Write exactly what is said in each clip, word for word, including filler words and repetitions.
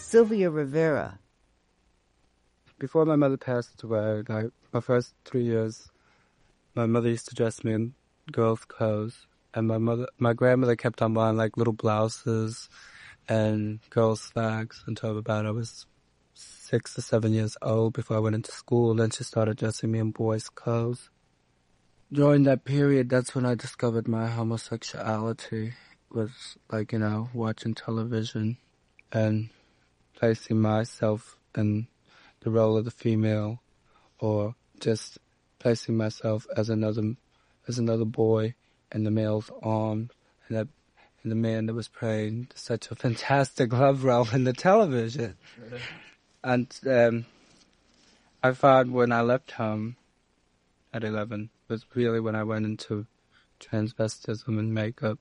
Sylvia Rivera. Before my mother passed away, like my first three years, my mother used to dress me in girls' clothes, and my mother, my grandmother kept on buying like little blouses and girls' slacks until about I was six or seven years old before I went into school. Then she started dressing me in boys' clothes. During that period, that's when I discovered my homosexuality, was like, you know, watching television and placing myself in the role of the female, or just placing myself as another as another boy in the male's arms, and that and the man that was playing such a fantastic love role in the television. And um, I found when I left home at eleven was really when I went into transvestism and makeup,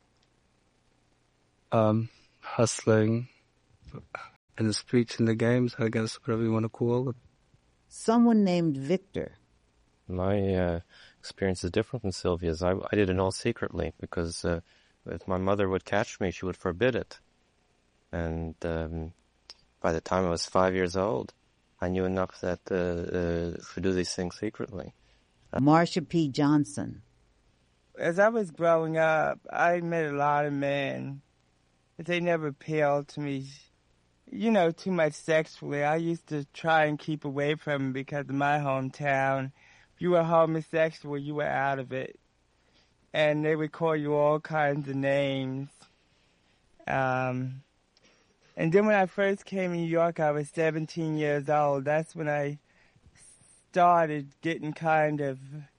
um, hustling in the streets and the games, I guess, whatever you want to call it. Someone named Victor. My uh, experience is different from Sylvia's. I, I did it all secretly because uh, if my mother would catch me, she would forbid it. And um, by the time I was five years old, I knew enough that uh, uh, to do these things secretly. Uh, Marsha P. Johnson. As I was growing up, I met a lot of men, but they never appealed to me, you know, too much sexually. I used to try and keep away from them because in my hometown, if you were homosexual, you were out of it. And they would call you all kinds of names. Um, and then when I first came to New York, I was seventeen years old. That's when I started getting kind of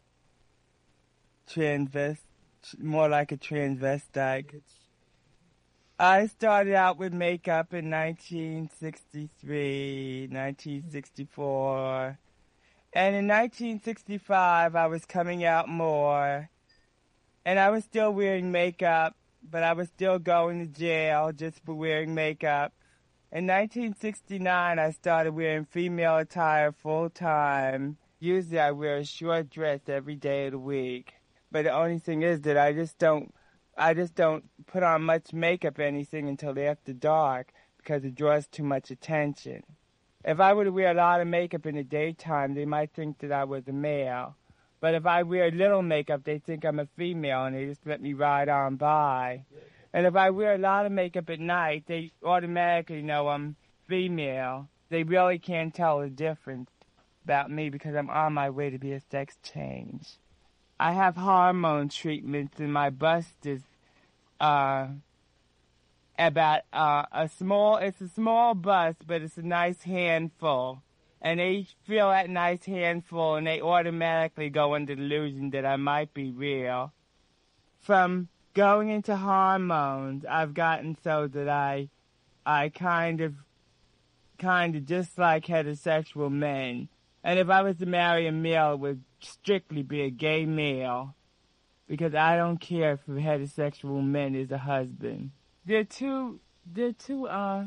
transvest, more like a transvestite. I started out with makeup in nineteen sixty-three, nineteen sixty-four, and in nineteen sixty-five I was coming out more, and I was still wearing makeup, but I was still going to jail just for wearing makeup. In nineteen sixty-nine I started wearing female attire full time. Usually I wear a short dress every day of the week, but the only thing is that I just don't I just don't put on much makeup or anything until after dark because it draws too much attention. If I were to wear a lot of makeup in the daytime, they might think that I was a male. But if I wear little makeup, they think I'm a female and they just let me ride on by. And if I wear a lot of makeup at night, they automatically know I'm female. They really can't tell the difference about me because I'm on my way to be a sex change. I have hormone treatments, and my bust is uh, about uh, a small, it's a small bust, but it's a nice handful. And they feel that nice handful, and they automatically go under the illusion that I might be real. From going into hormones, I've gotten so that I, I kind of, kind of dislike heterosexual men. And if I was to marry a male, it would strictly be a gay male, because I don't care if a heterosexual man is a husband. They're too, they're too, uh,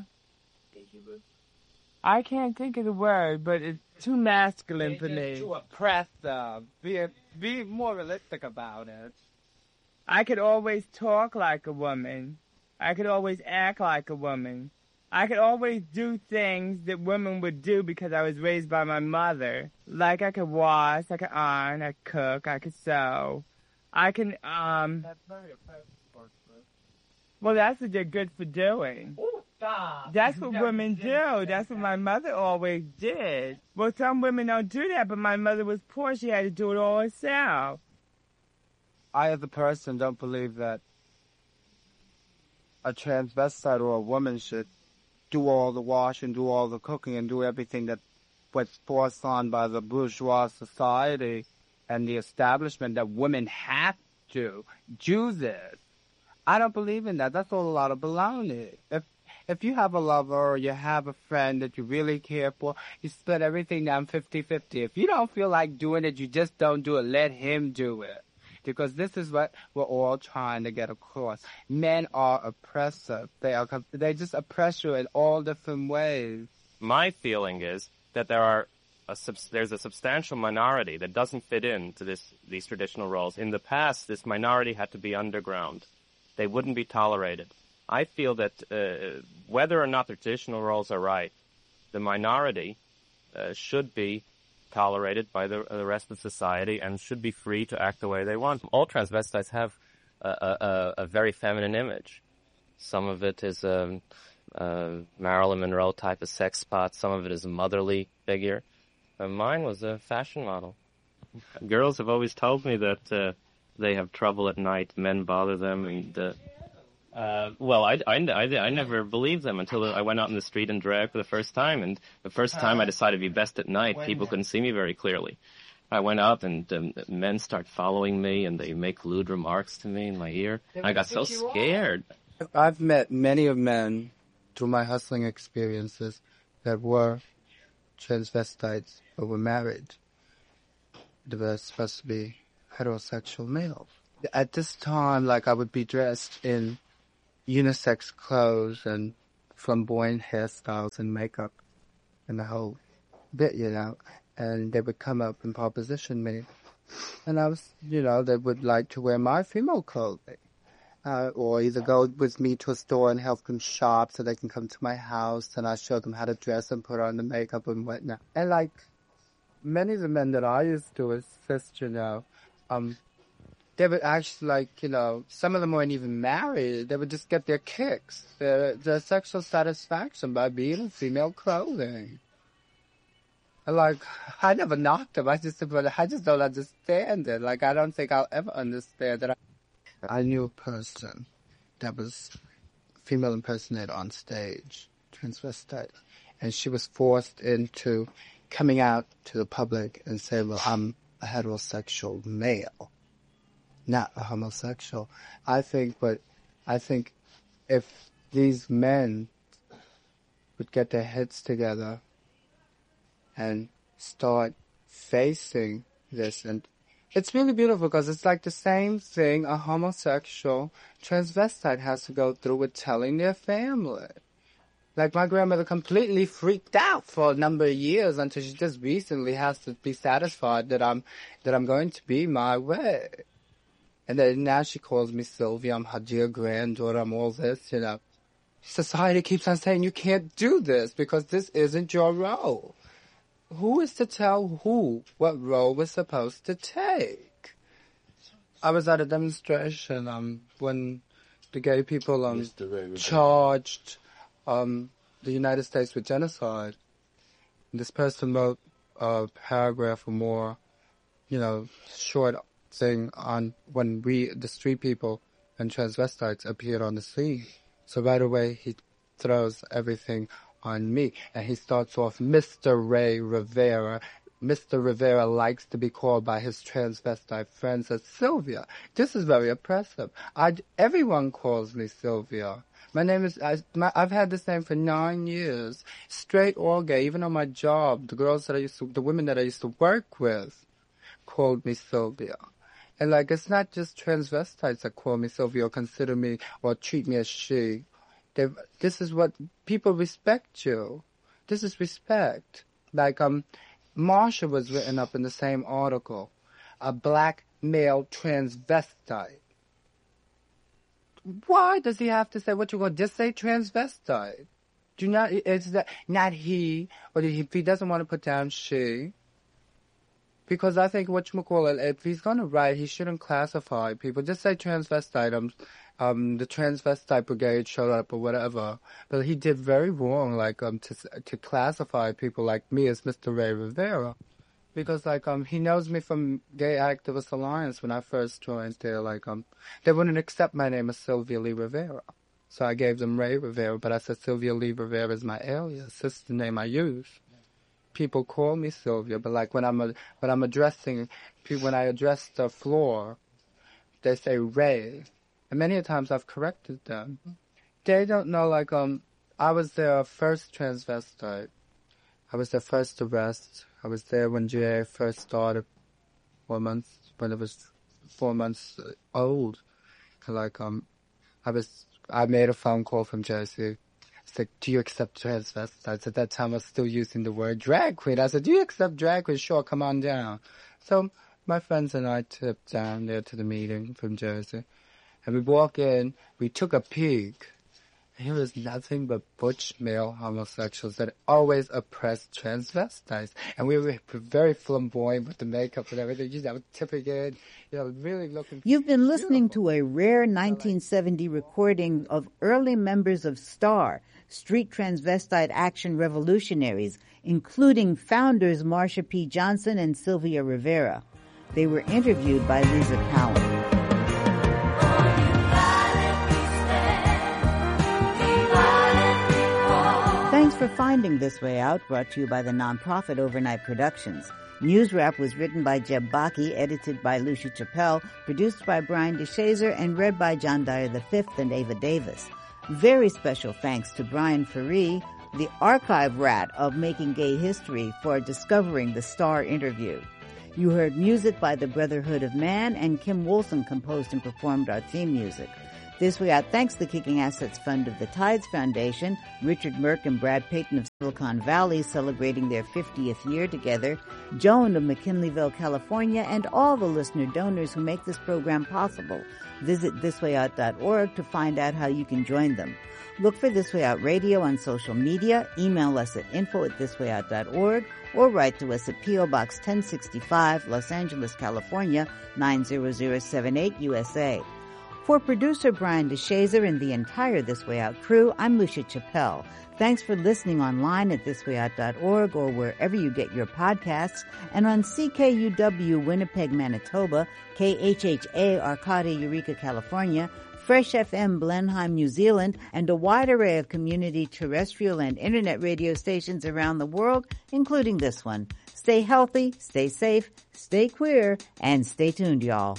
I can't think of the word, but it's too masculine for me. Too oppressive. Be, be more realistic about it. I could always talk like a woman. I could always act like a woman. I could always do things that women would do because I was raised by my mother. Like I could wash, I could iron, I could cook, I could sew. I can, um... That's very offensive. Well, that's what they're good for doing. Oh, stop. That's what women do. That's what my mother always did. Well, some women don't do that, but my mother was poor. She had to do it all herself. I, as a person, don't believe that a transvestite or a woman should do all the washing, do all the cooking, and do everything that was forced on by the bourgeois society and the establishment that women have to do this. I don't believe in that. That's all a lot of baloney. If if you have a lover or you have a friend that you really care for, you split everything down fifty-fifty. If you don't feel like doing it, you just don't do it. Let him do it. Because this is what we're all trying to get across. Men are oppressive. They are, they just oppress you in all different ways. My feeling is that there are a, there's a substantial minority that doesn't fit into this, these traditional roles. In the past, this minority had to be underground. They wouldn't be tolerated. I feel that uh, whether or not the traditional roles are right, the minority uh, should be tolerated by the, uh, the rest of society and should be free to act the way they want. All transvestites have a, a, a very feminine image. Some of it is a, a Marilyn Monroe type of sex spot. Some of it is a motherly figure. Uh, mine was a fashion model. Girls have always told me that uh, they have trouble at night. Men bother them. And, uh, uh, well, I, I, I, I never believed them until I went out in the street in drag for the first time. And the first time I decided to be best at night, people couldn't see me very clearly. I went out and um, men start following me and they make lewd remarks to me in my ear. I got so scared. I've met many of men through my hustling experiences that were transvestites but were married. They were supposed to be heterosexual males. At this time, like, I would be dressed in unisex clothes and flamboyant hairstyles and makeup and the whole bit, you know. And they would come up and proposition me. And I was, you know, they would like to wear my female clothing. Uh, or either go with me to a store and help them shop so they can come to my house and I show them how to dress and put on the makeup and whatnot. And like many of the men that I used to assist, you know, um, they would actually like, you know, some of them weren't even married. They would just get their kicks, their, their sexual satisfaction by being in female clothing. And like, I never knocked them. I just, I just don't understand it. Like, I don't think I'll ever understand it. I knew a person that was female impersonator on stage, transvestite, and she was forced into coming out to the public and say, well, I'm a heterosexual male, not a homosexual. I think, but I think if these men would get their heads together and start facing this, and it's really beautiful because it's like the same thing a homosexual transvestite has to go through with telling their family. Like, my grandmother completely freaked out for a number of years until she just recently has to be satisfied that I'm, that I'm going to be my way. And then now she calls me Sylvia, I'm her dear granddaughter, I'm all this, you know. Society keeps on saying you can't do this because this isn't your role. Who is to tell who what role we're supposed to take? I was at a demonstration um, when the gay people um, charged um, the United States with genocide. And this person wrote a paragraph or more, you know, short thing on when we, the street people and transvestites, appeared on the scene. So right away he throws everything on me, and he starts off, Mister Ray Rivera. Mister Rivera likes to be called by his transvestite friends as Sylvia. This is very oppressive. I, everyone calls me Sylvia. My name is, I, my, I've had this name for nine years, straight or gay. Even on my job, the girls that I used to, the women that I used to work with called me Sylvia. And like, it's not just transvestites that call me Sylvia or consider me or treat me as she. They've, this is what people respect you. This is respect. Like, um, Marsha was written up in the same article. A black male transvestite. Why does he have to say what you want? Just say transvestite. Do not, it's that, not he, or if he doesn't want to put down she. Because I think whatchamacallit, if he's going to write, he shouldn't classify people. Just say transvestite. Um, um, the transvestite brigade showed up or whatever. But he did very wrong, like, um, to to classify people like me as Mister Ray Rivera. Because, like, um, he knows me from Gay Activist Alliance when I first joined there. Like, um, they wouldn't accept my name as Sylvia Lee Rivera. So I gave them Ray Rivera, but I said Sylvia Lee Rivera is my alias. This is the name I use. People call me Sylvia, but like when I'm a, when I'm addressing, when I address the floor, they say Ray, and many times I've corrected them. They don't know. Like um, I was their first transvestite. I was their first arrest. I was there when G A first started, four months when it was four months old. Like um, I was I made a phone call from Jersey. I said, do you accept transvestites? At that time, I was still using the word drag queen. I said, do you accept drag queen? Sure, come on down. So my friends and I tipped down there to the meeting from Jersey. And we walk in, we took a peek. He was nothing but butch male homosexuals that always oppressed transvestites. And we were very flamboyant with the makeup and everything, you know, tipping in, you know, really looking You've been listening beautiful. to a rare nineteen seventy recording of early members of STAR, Street Transvestite Action Revolutionaries, including founders Marsha P. Johnson and Sylvia Rivera. They were interviewed by Lisa Cowan. Thanks for finding This Way Out, brought to you by the nonprofit Overnight Productions. News Wrap was written by Jeb Baki, edited by Lucia Chappelle, produced by Brian DeShazer, and read by John Dyer the Fifth and Ava Davis. Very special thanks to Brian Ferree, the archive rat of Making Gay History, for discovering the STAR interview. You heard music by the Brotherhood of Man, and Kim Wilson composed and performed our theme music. This Way Out thanks the Kicking Assets Fund of the Tides Foundation, Richard Merck and Brad Payton of Silicon Valley celebrating their fiftieth year together, Joan of McKinleyville, California, and all the listener donors who make this program possible. Visit this way out dot org to find out how you can join them. Look for This Way Out Radio on social media, email us at info at this way out dot org, or write to us at P O. Box ten sixty-five, Los Angeles, California, nine zero zero seven eight, U S A. For producer Brian DeShazer and the entire This Way Out crew, I'm Lucia Chappelle. Thanks for listening online at this way out dot org or wherever you get your podcasts, and on C K U W Winnipeg, Manitoba, K H H A Arcata, Eureka, California, Fresh F M Blenheim, New Zealand, and a wide array of community terrestrial and internet radio stations around the world, including this one. Stay healthy, stay safe, stay queer, and stay tuned, y'all.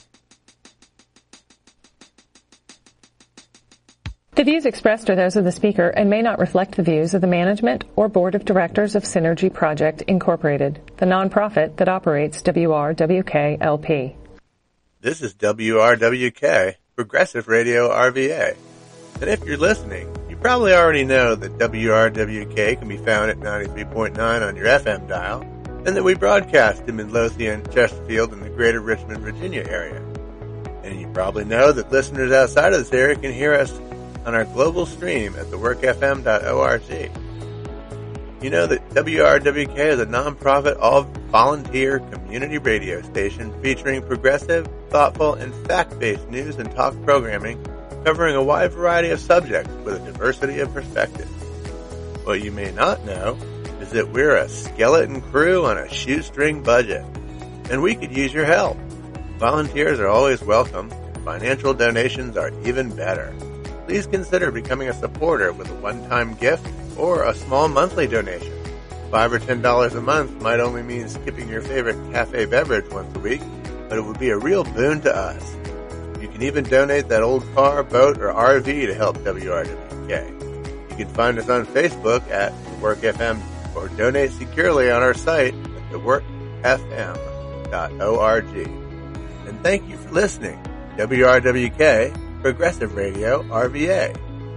The views expressed are those of the speaker and may not reflect the views of the management or board of directors of Synergy Project, Incorporated, the nonprofit that operates W R W K L P. This is W R W K, Progressive Radio R V A. And if you're listening, you probably already know that W R W K can be found at ninety-three point nine on your F M dial, and that we broadcast in Midlothian, Chesterfield, and the greater Richmond, Virginia area. And you probably know that listeners outside of this area can hear us on our global stream at the work f m dot org. You know that W R W K is a nonprofit, all-volunteer community radio station featuring progressive, thoughtful, and fact-based news and talk programming covering a wide variety of subjects with a diversity of perspectives. What you may not know is that we're a skeleton crew on a shoestring budget, and we could use your help. Volunteers are always welcome, and financial donations are even better. Please consider becoming a supporter with a one-time gift or a small monthly donation. Five or ten dollars a month might only mean skipping your favorite cafe beverage once a week, but it would be a real boon to us. You can even donate that old car, boat, or R V to help W R W K. You can find us on Facebook at Work F M or donate securely on our site at the work f m dot org. And thank you for listening. W R W K, Progressive Radio R V A.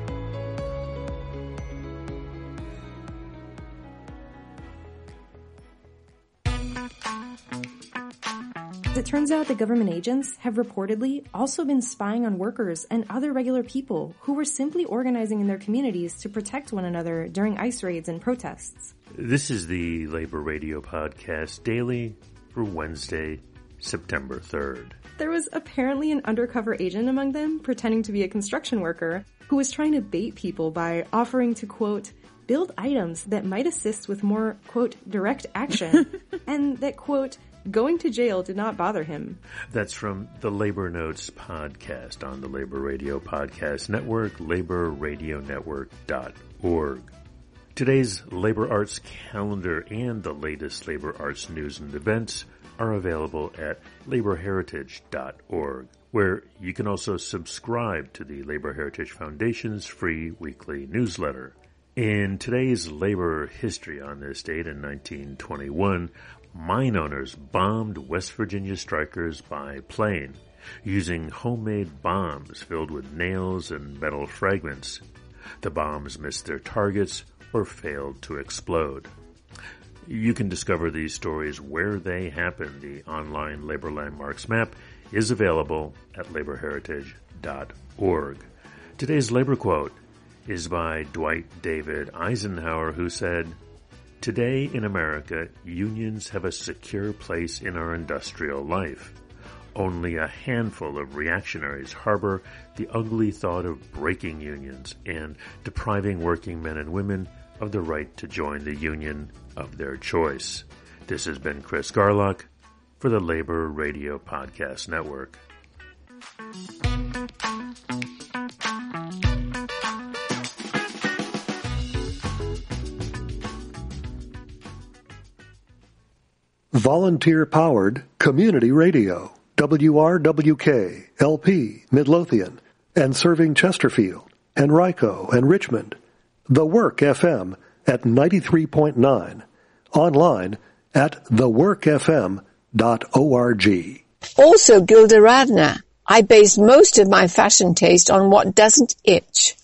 It turns out that government agents have reportedly also been spying on workers and other regular people who were simply organizing in their communities to protect one another during ICE raids and protests. This is the Labor Radio Podcast Daily for Wednesday, September third. There was apparently an undercover agent among them pretending to be a construction worker who was trying to bait people by offering to, quote, build items that might assist with more, quote, direct action, and that, quote, going to jail did not bother him. That's from the Labor Notes podcast on the Labor Radio Podcast Network, labor radio network dot org. Today's Labor Arts calendar and the latest labor arts news and events are available at labor heritage dot org, where you can also subscribe to the Labor Heritage Foundation's free weekly newsletter. In today's labor history on this date in nineteen twenty-one, mine owners bombed West Virginia strikers by plane, using homemade bombs filled with nails and metal fragments. The bombs missed their targets or failed to explode. You can discover these stories where they happen. The online Labor Landmarks map is available at labor heritage dot org. Today's labor quote: is by Dwight David Eisenhower, who said, "Today in America, unions have a secure place in our industrial life. Only a handful of reactionaries harbor the ugly thought of breaking unions and depriving working men and women of the right to join the union of their choice." This has been Chris Garlock for the Labor Radio Podcast Network. Volunteer-powered community radio, W R W K, L P, Midlothian, and serving Chesterfield, Henrico, and Richmond. The Work F M at ninety-three point nine. Online at the work f m dot org. Also Gilda Radner. I base most of my fashion taste on what doesn't itch.